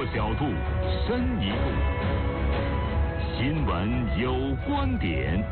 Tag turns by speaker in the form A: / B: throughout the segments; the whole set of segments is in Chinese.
A: 角度，深一步。新闻有观点。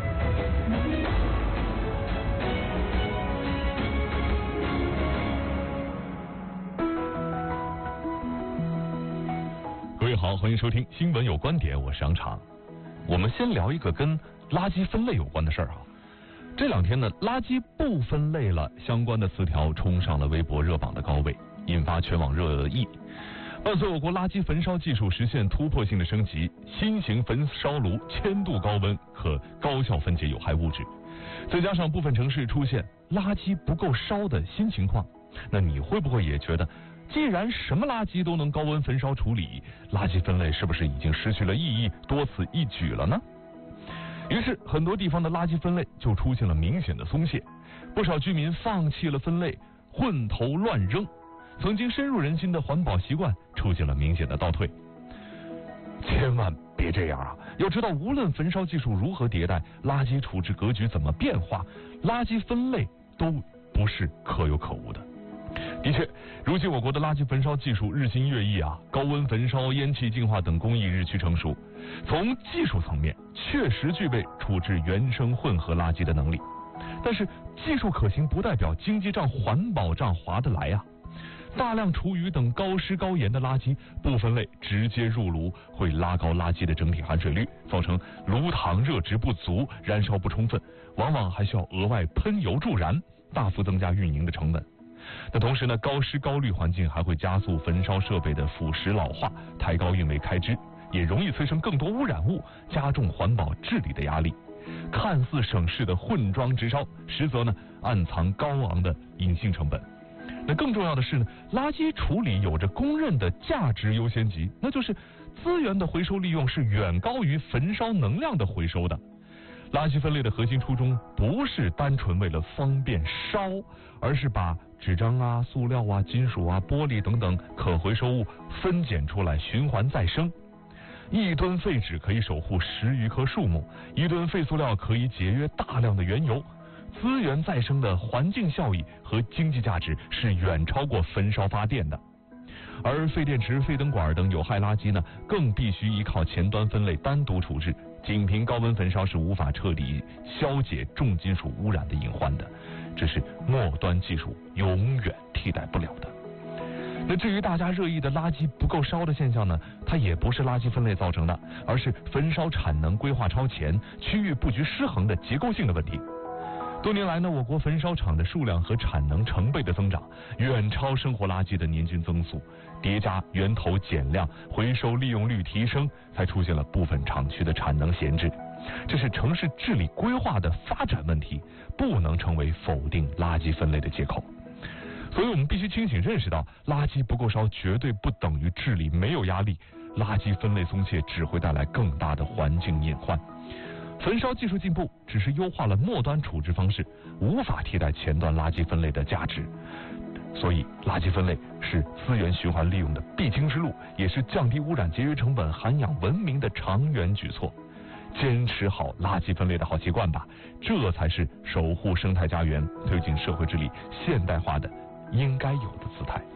A: 各位好，欢迎收听新闻有观点，我是杨常。我们先聊一个跟垃圾分类有关的事儿啊。这两天呢，垃圾不分类了相关的词条冲上了微博热榜的高位，引发全网热议。伴随我国垃圾焚烧技术实现突破性的升级，新型焚烧炉1000度高温可高效分解有害物质，再加上部分城市出现垃圾不够烧的新情况，那你会不会也觉得，既然什么垃圾都能高温焚烧处理，垃圾分类是不是已经失去了意义，多此一举了呢？于是很多地方的垃圾分类就出现了明显的松懈，不少居民放弃了分类，混投乱扔，曾经深入人心的环保习惯出现了明显的倒退。千万别这样啊！要知道，无论焚烧技术如何迭代，垃圾处置格局怎么变化，垃圾分类都不是可有可无的。的确，如今我国的垃圾焚烧技术日新月异啊，高温焚烧、烟气净化等工艺日趋成熟，从技术层面确实具备处置原生混合垃圾的能力。但是技术可行不代表经济账、环保账划得来啊。大量厨余等高湿高盐的垃圾不分类直接入炉，会拉高垃圾的整体含水率，造成炉膛热值不足、燃烧不充分，往往还需要额外喷油助燃，大幅增加运营的成本。那同时呢，高湿高氯环境还会加速焚烧设备的腐蚀老化，抬高运维开支，也容易催生更多污染物，加重环保治理的压力。看似省事的混装直烧，实则呢暗藏高昂的隐性成本。那更重要的是呢，垃圾处理有着公认的价值优先级，那就是资源的回收利用是远高于焚烧能量的回收的。垃圾分类的核心初衷不是单纯为了方便烧，而是把纸张啊、塑料啊、金属啊、玻璃等等可回收物分拣出来，循环再生。1吨废纸可以守护10余棵树木，1吨废塑料可以节约大量的原油。资源再生的环境效益和经济价值是远超过焚烧发电的。而废电池、废灯管等有害垃圾呢，更必须依靠前端分类单独处置，仅凭高温焚烧是无法彻底消解重金属污染的隐患的，这是末端技术永远替代不了的。那至于大家热议的垃圾不够烧的现象呢，它也不是垃圾分类造成的，而是焚烧产能规划超前、区域布局失衡的结构性的问题。多年来呢，我国焚烧厂的数量和产能成倍的增长，远超生活垃圾的年均增速，叠加源头减量、回收利用率提升，才出现了部分厂区的产能闲置。这是城市治理规划的发展问题，不能成为否定垃圾分类的借口。所以我们必须清醒认识到，垃圾不够烧绝对不等于治理没有压力，垃圾分类松懈只会带来更大的环境隐患。焚烧技术进步只是优化了末端处置方式，无法替代前端垃圾分类的价值。所以垃圾分类是资源循环利用的必经之路，也是降低污染、节约成本、涵养文明的长远举措。坚持好垃圾分类的好习惯吧，这才是守护生态家园、推进社会治理现代化的应该有的姿态。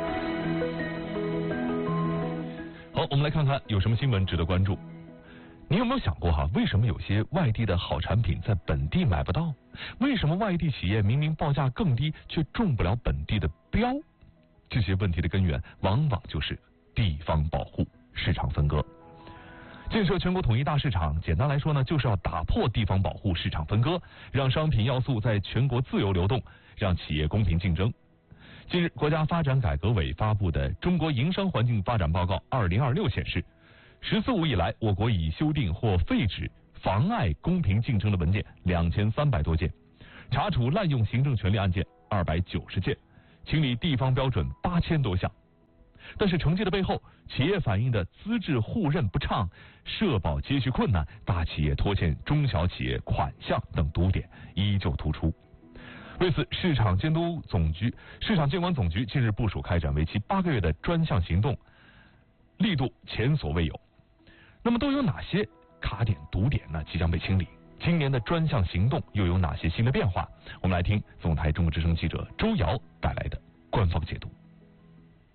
A: 好，我们来看看有什么新闻值得关注。你有没有想过为什么有些外地的好产品在本地买不到？为什么外地企业明明报价更低，却中不了本地的标？这些问题的根源往往就是地方保护、市场分割。建设全国统一大市场，简单来说呢，就是要打破地方保护、市场分割，让商品要素在全国自由流动，让企业公平竞争。近日，国家发展改革委发布的《中国营商环境发展报告2026》显示，“14·5”以来，我国已修订或废止妨碍公平竞争的文件2300多件，查处滥用行政权力案件290件，清理地方标准8000多项。但是成绩的背后，企业反映的资质互认不畅、社保接续困难、大企业拖欠中小企业款项等堵点依旧突出。为此，市场监管总局近日部署开展为期8个月的专项行动，力度前所未有。那么都有哪些卡点堵点呢？即将被清理。今年的专项行动又有哪些新的变化？我们来听总台中国之声记者周瑶带来的官方解读。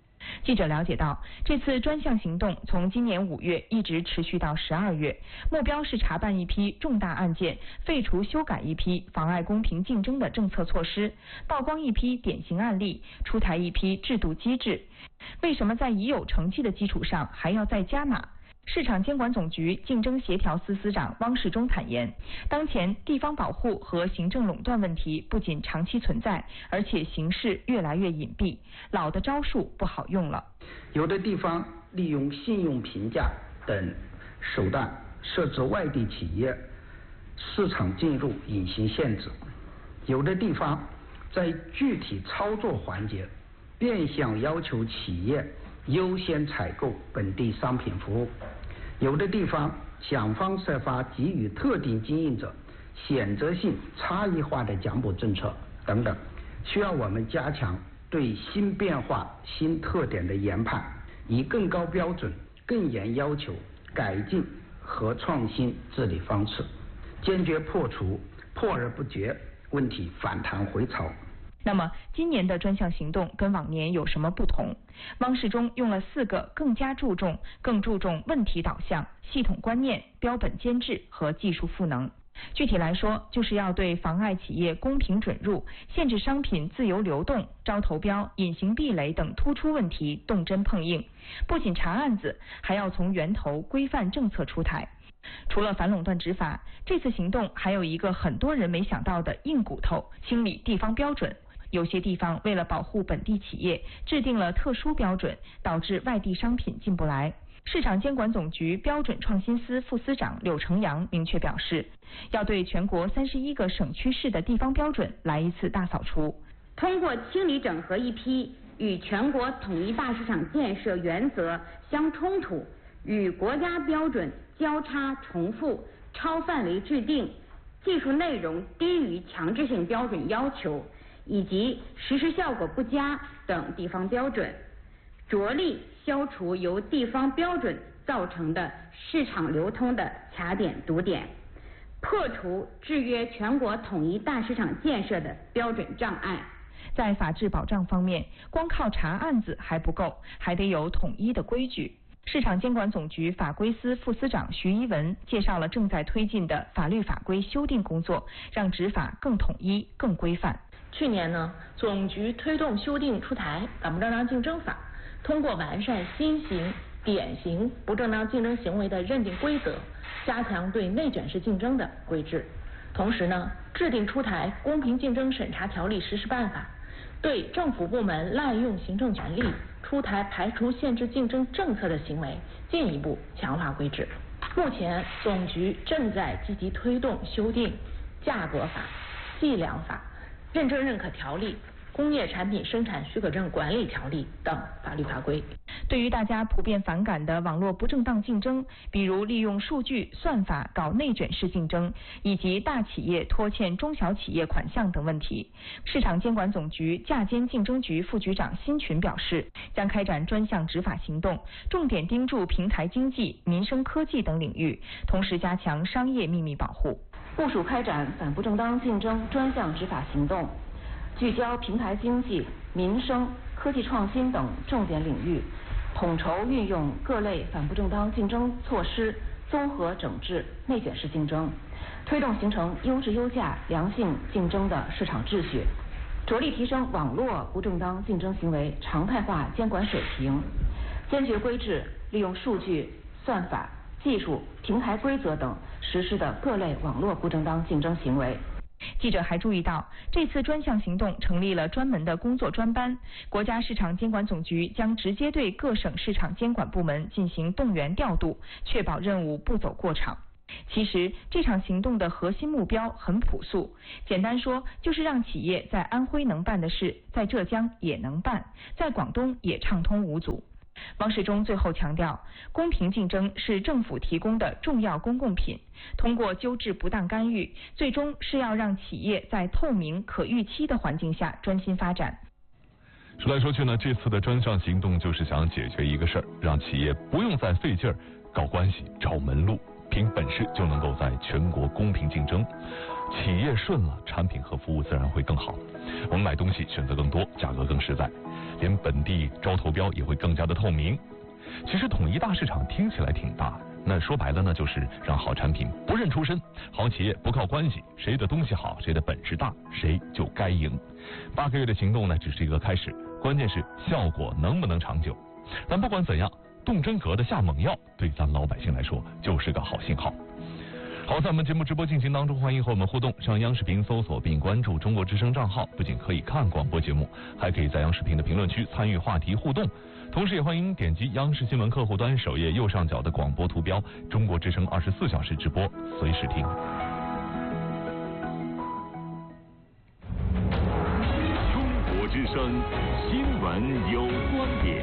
B: 记者了解到，这次专项行动从今年5月一直持续到12月，目标是查办一批重大案件，废除修改一批妨碍公平竞争的政策措施，曝光一批典型案例，出台一批制度机制。为什么在已有成绩的基础上还要再加码？市场监管总局竞争协调司司长汪世忠坦言，当前地方保护和行政垄断问题不仅长期存在，而且形势越来越隐蔽，老的招数不好用了。
C: 有的地方利用信用评价等手段设置外地企业市场进入隐形限制，有的地方在具体操作环节变相要求企业优先采购本地商品服务，有的地方想方设法给予特定经营者选择性差异化的奖补政策等等，需要我们加强对新变化新特点的研判，以更高标准更严要求改进和创新治理方式，坚决破除破而不决问题反弹回潮。
B: 那么今年的专项行动跟往年有什么不同？汪世忠用了4个更注重问题导向、系统观念、标本兼治和技术赋能。具体来说，就是要对妨碍企业公平准入、限制商品自由流动、招投标、隐形壁垒等突出问题动真碰硬，不仅查案子，还要从源头规范政策出台。除了反垄断执法，这次行动还有一个很多人没想到的硬骨头——清理地方标准。有些地方为了保护本地企业，制定了特殊标准，导致外地商品进不来。市场监管总局标准创新司副司长柳成阳明确表示，要对全国31个省区市的地方标准来一次大扫除，
D: 通过清理整合一批与全国统一大市场建设原则相冲突、与国家标准交叉重复、超范围制定、技术内容低于强制性标准要求以及实施效果不佳等地方标准，着力消除由地方标准造成的市场流通的卡点堵点，破除制约全国统一大市场建设的标准障碍。
B: 在法治保障方面，光靠查案子还不够，还得有统一的规矩。市场监管总局法规司副司长徐一文介绍了正在推进的法律法规修订工作，让执法更统一、更规范。
E: 去年呢，总局推动修订出台《反不正当竞争法》，通过完善新型、典型不正当竞争行为的认定规则，加强对内卷式竞争的规制。同时呢，制定出台《公平竞争审查条例实施办法》，对政府部门滥用行政权力、出台排除限制竞争政策的行为进一步强化规制。目前，总局正在积极推动修订价格法、计量法、认证认可条例、工业产品生产许可证管理条例等法律法规。
B: 对于大家普遍反感的网络不正当竞争，比如利用数据算法搞内卷式竞争，以及大企业拖欠中小企业款项等问题，市场监管总局价监竞争局副局长辛群表示，将开展专项执法行动，重点盯住平台经济、民生科技等领域，同时加强商业秘密保护。
F: 部署开展反不正当竞争专项执法行动，聚焦平台经济、民生、科技创新等重点领域，统筹运用各类反不正当竞争措施，综合整治内卷式竞争，推动形成优质优价、良性竞争的市场秩序，着力提升网络不正当竞争行为常态化监管水平，坚决规制利用数据、算法、技术、平台规则等实施的各类网络不正当竞争行为。
B: 记者还注意到，这次专项行动成立了专门的工作专班，国家市场监管总局将直接对各省市场监管部门进行动员调度，确保任务不走过场。其实这场行动的核心目标很朴素，简单说就是让企业在安徽能办的事，在浙江也能办，在广东也畅通无阻。汪世忠最后强调，公平竞争是政府提供的重要公共品，通过纠治不当干预，最终是要让企业在透明可预期的环境下专心发展。
A: 说来说去呢，这次的专项行动就是想解决一个事儿，让企业不用再费劲儿搞关系、找门路，凭本事就能够在全国公平竞争。企业顺了，产品和服务自然会更好，我们买东西选择更多，价格更实在。 连本地招投标也会更加的透明。其实统一大市场听起来挺大，那说白了呢，就是让好产品不认出身，好企业不靠关系，谁的东西好，谁的本事大，谁就该赢。8个月的行动呢，只是一个开始，关键是效果能不能长久。但不管怎样，动真格的下猛药，对咱老百姓来说就是个好信号。好，在我们节目直播进行当中，欢迎和我们互动，上央视频搜索并关注中国之声账号，不仅可以看广播节目，还可以在央视频的评论区参与话题互动。同时也欢迎点击央视新闻客户端首页右上角的广播图标，中国之声24小时直播，随时听。
G: 中国之声新闻有观点，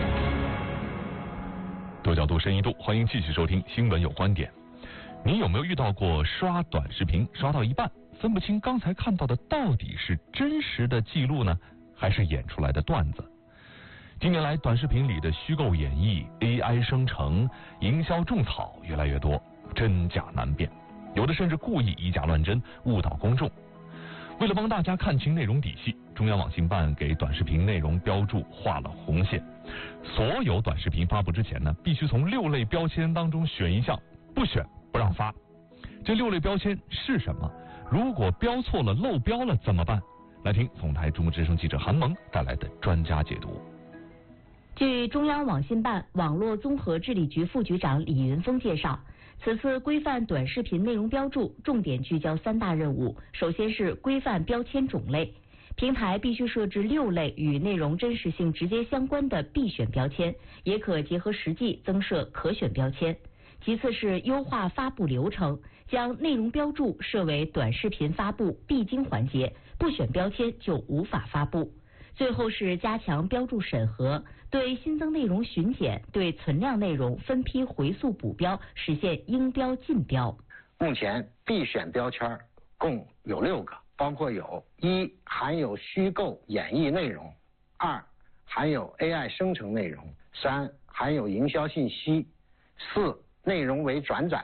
A: 多角度深一度，欢迎继续收听新闻有观点。你有没有遇到过刷短视频刷到一半，分不清刚才看到的到底是真实的记录呢，还是演出来的段子？近年来，短视频里的虚构演绎、AI 生成、营销种草越来越多，真假难辨，有的甚至故意以假乱真，误导公众。为了帮大家看清内容底细，中央网信办给短视频内容标注画了红线，所有短视频发布之前呢，必须从6类标签当中选一项，不选不让发。这6类标签是什么？如果标错了、漏标了怎么办？来听总台中国之声记者韩萌带来的专家解读。
H: 据中央网信办网络综合治理局副局长李云峰介绍，此次规范短视频内容标注重点聚焦3大任务。首先是规范标签种类，平台必须设置6类与内容真实性直接相关的必选标签，也可结合实际增设可选标签。其次是优化发布流程，将内容标注设为短视频发布必经环节，不选标签就无法发布。最后是加强标注审核，对新增内容巡检，对存量内容分批回溯补标，实现应标尽标。
I: 目前必选标签共有6个，包括有1含有虚构演绎内容，2含有 AI 生成内容，3含有营销信息，4内容为转载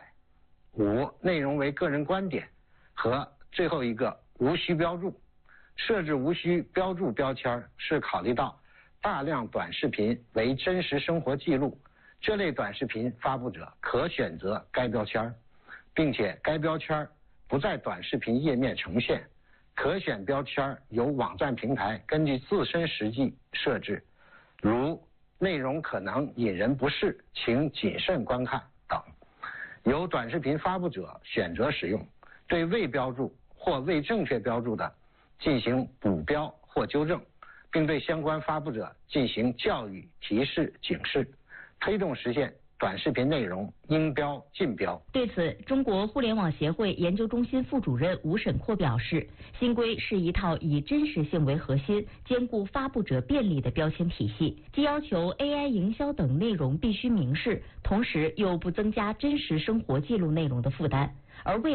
I: ，5内容为个人观点，和最后一个无需标注。设置无需标注标签是考虑到大量短视频为真实生活记录，这类短视频发布者可选择该标签，并且该标签不在短视频页面呈现，可选标签由网站平台根据自身实际设置，如内容可能引人不适，请谨慎观看等，由短视频发布者选择使用。对未标注或未正确标注的进行补标或纠正，并对相关发布者进行教育、提示、警示，推动实现短视频内容应标尽标。
H: 对此，中国互联网协会研究中心副主任吴沈阔表示，新规是一套以真实性为核心，兼顾发布者便利的标签体系，既要求 AI 营销等内容必须明示，同时又不增加真实生活记录内容的负担。而未